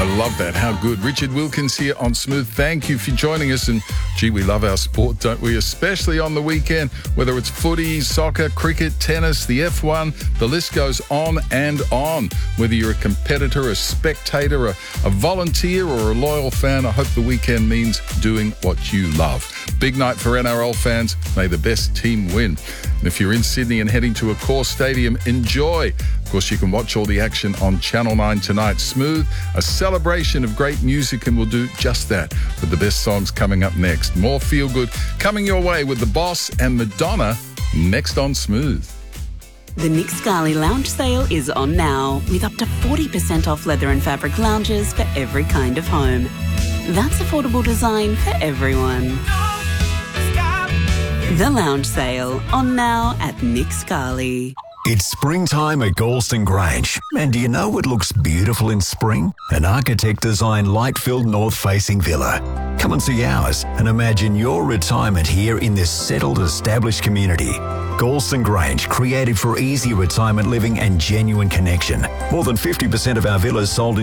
love that. How good. Richard Wilkins here on Smooth. Thank you for joining us. And gee, we love our sport, don't we? Especially on the weekend, whether it's footy, soccer, cricket, tennis, the F1, the list goes on and on. Whether you're a competitor, a spectator, a volunteer or a loyal fan, I hope the weekend means doing what you love. Big night for NRL fans. May the best team win. And if you're in Sydney and heading to Accor Stadium, enjoy. Of course, you can watch all the action on Channel 9 tonight. Smooth, a celebration of great music, and we'll do just that with the best songs coming up next. More feel good coming your way with The Boss and Madonna next on Smooth. The Nick Scali Lounge Sale is on now, with up to 40% off leather and fabric lounges for every kind of home. That's affordable design for everyone. The Lounge Sale, on now at Nick Scali. It's springtime at Galston Grange. And do you know what looks beautiful in spring? An architect-designed light-filled north-facing villa. Come and see ours and imagine your retirement here in this settled, established community. Galston Grange, created for easy retirement living and genuine connection. More than 50% of our villas sold